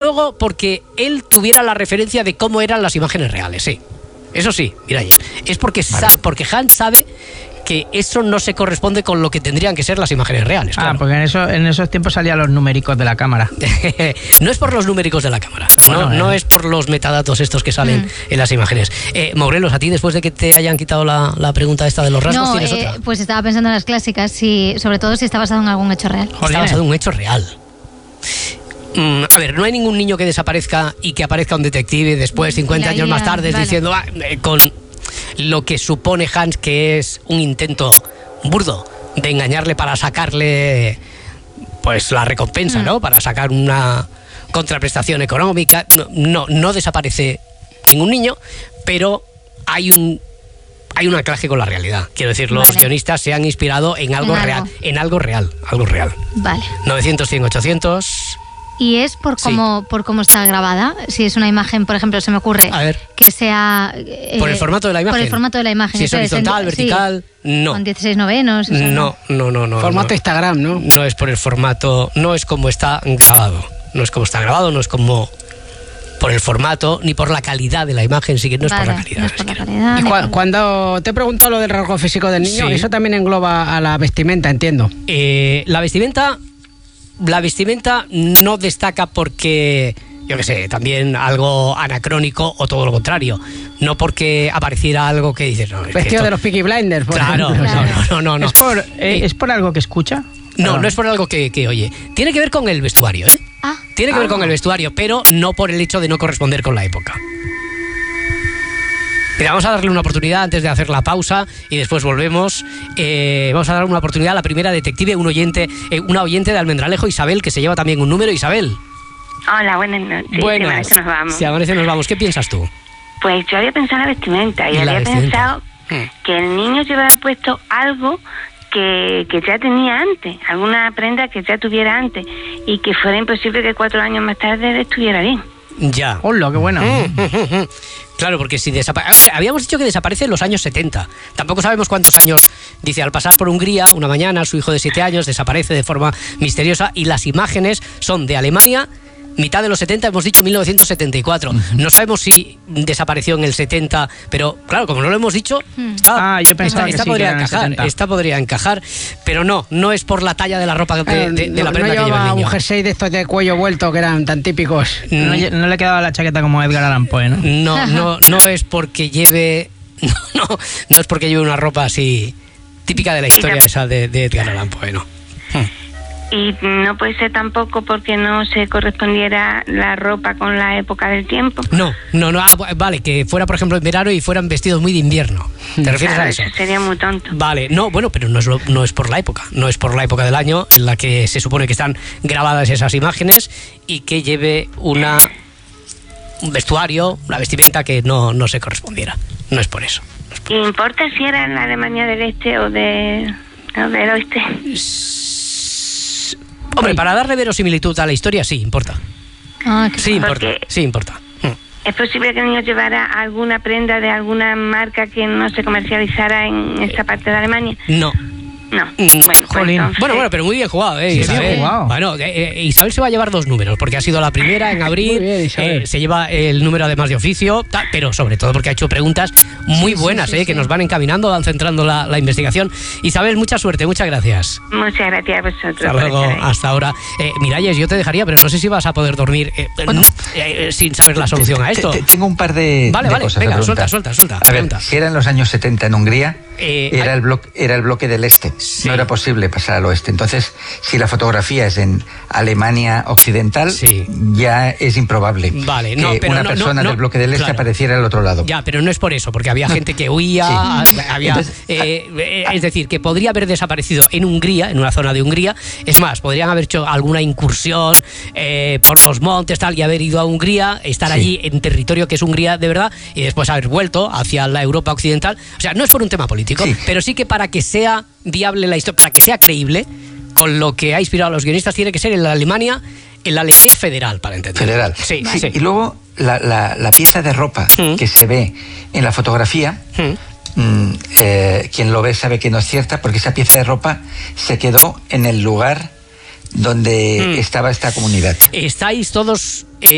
luego porque él tuviera la referencia de cómo eran las imágenes reales, sí. Eso sí, Miralles, es porque, porque Hans sabe que eso no se corresponde con lo que tendrían que ser las imágenes reales. Claro. Porque en esos tiempos salían los numéricos de la cámara. No es por los numéricos de la cámara, no es por los metadatos estos que salen en las imágenes. Morelos, a ti, después de que te hayan quitado la pregunta esta de los rasgos, ¿tienes otra? Pues estaba pensando en las clásicas, sobre todo si está basado en algún hecho real. Está basado en un hecho real. A ver, no hay ningún niño que desaparezca y que aparezca un detective después, 50 años más tarde, diciendo, con lo que supone Hans que es un intento burdo de engañarle para sacarle pues la recompensa, ¿no? Para sacar una contraprestación económica. No desaparece ningún niño, pero hay un anclaje con la realidad. Quiero decir, los guionistas se han inspirado en algo real. Vale. 900, 100, 800... ¿Y es por cómo está grabada? Si es una imagen, por ejemplo, se me ocurre que sea... ¿Por el formato de la imagen? Por el formato de la imagen. Si es horizontal, vertical, no. Con 16 novenos. No. Formato Instagram, ¿no? No es por el formato, no es como está grabado. No es como está grabado, no es como por el formato, ni por la calidad de la imagen, sí que no es por la calidad. No es por la calidad. Y cuando te he preguntado lo del rasgo físico del niño, eso también engloba a la vestimenta, entiendo. La vestimenta no destaca porque, yo qué sé, también algo anacrónico o todo lo contrario. No porque apareciera algo que dices... No, vestido de los Peaky Blinders, por ejemplo. No. ¿Es por algo que escucha? No es por algo que oye. Tiene que ver con el vestuario, ¿eh? Tiene que ver con el vestuario, pero no por el hecho de no corresponder con la época. Mira, vamos a darle una oportunidad antes de hacer la pausa y después volvemos. Vamos a dar una oportunidad a la primera detective, una oyente de Almendralejo, Isabel, que se lleva también un número. Isabel. Hola, buenas noches. Buenas. Si amanece nos vamos. Si amanece nos vamos. ¿Qué piensas tú? Pues yo había pensado en la vestimenta y había pensado que el niño llevara puesto algo que ya tenía antes, alguna prenda que ya tuviera antes y que fuera imposible que 4 años más tarde estuviera bien. Ya. ¡Hola, qué bueno! Claro, porque si desaparece... Hombre, habíamos dicho que desaparece en los años 70. Tampoco sabemos cuántos años. Dice, al pasar por Hungría, una mañana, su hijo de 7 años desaparece de forma misteriosa y las imágenes son de Alemania, mitad de los 70, hemos dicho 1974. No sabemos si desapareció en el 70, pero claro, como no lo hemos dicho, yo pensaba que esta podría encajar, pero no es por la talla de la ropa de la prenda que lleva el niño. Un jersey de estos de cuello vuelto que eran tan típicos. No le quedaba la chaqueta como Edgar Allan Poe, ¿no? No es porque lleve no es porque lleve una ropa así típica de la historia esa de Edgar Allan Poe, ¿no? Y no puede ser tampoco porque no se correspondiera la ropa con la época del tiempo. No. Vale, que fuera, por ejemplo, en verano y fueran vestidos muy de invierno. ¿Te refieres a eso? Sería muy tonto. Vale, pero no es por la época. No es por la época del año en la que se supone que están grabadas esas imágenes y que lleve un vestuario, una vestimenta que no se correspondiera. No es por eso. ¿Importa si era en la Alemania del Este o del Oeste? Hombre, para darle verosimilitud a la historia, sí, importa. Sí importa. ¿Es posible que el niño llevara alguna prenda de alguna marca que no se comercializara en esta parte de Alemania? No. Bueno, pero muy bien jugado, Isabel. Bien jugado. Bueno, Isabel se va a llevar 2 números, porque ha sido la primera en abril. Muy bien, se lleva el número además de oficio, pero sobre todo porque ha hecho preguntas muy buenas, que nos van encaminando, van centrando la investigación. Isabel, mucha suerte, muchas gracias. Muchas gracias a vosotros. Hasta luego, hasta ahora. Miralles, yo te dejaría, pero no sé si vas a poder dormir sin saber la solución a esto. Tengo un par de cosas. Venga, suelta. A ver, si era en los años 70 en Hungría, era el bloque del este. Sí. No era posible pasar al oeste. Entonces, si la fotografía es en Alemania occidental, ya es improbable que una persona del bloque del este apareciera al otro lado. Ya, pero no es por eso, porque había gente que huía, es decir, que podría haber desaparecido en Hungría, en una zona de Hungría. Es más, podrían haber hecho alguna incursión por los montes y haber ido a Hungría, estar allí en territorio que es Hungría de verdad, y después haber vuelto hacia la Europa occidental. O sea, no es por un tema político, pero sí que para que sea viable la historia, para que sea creíble, con lo que ha inspirado a los guionistas, tiene que ser en la Alemania federal, para entender. Federal. Sí. Y luego la pieza de ropa que se ve en la fotografía, quien lo ve sabe que no es cierta, porque esa pieza de ropa se quedó en el lugar donde estaba esta comunidad. Estáis todos